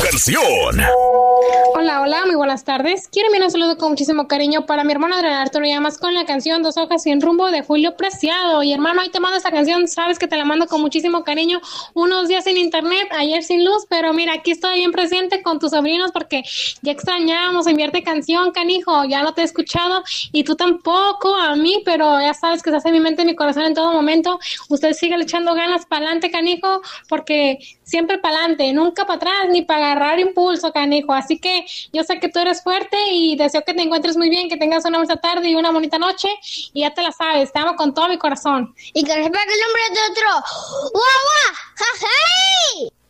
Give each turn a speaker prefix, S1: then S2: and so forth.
S1: canción.
S2: Hola, hola, muy buenas tardes. Quiero enviar un saludo con muchísimo cariño para mi hermano Adrián Arturo Llamas con la canción Dos hojas sin rumbo de Julio Preciado. Y hermano, ahí te mando esta canción, sabes que te la mando con muchísimo cariño. Unos días sin internet, ayer sin luz, pero mira, aquí estoy bien presente con tus sobrinos porque ya extrañábamos enviarte canción, canijo. Ya no te he escuchado y tú tampoco a mí, pero ya sabes que estás en mi mente, en mi corazón en todo momento. Usted sigue echando ganas para adelante, canijo, porque siempre para adelante, nunca para atrás ni para agarrar impulso, canijo. Así que yo sé que tú eres fuerte y deseo que te encuentres muy bien, que tengas una bonita tarde y una bonita noche. Y ya te la sabes, te amo con todo mi corazón.
S3: Y que sepa que el nombre de otro. ¡Guau, guau! ¡Ja, ja!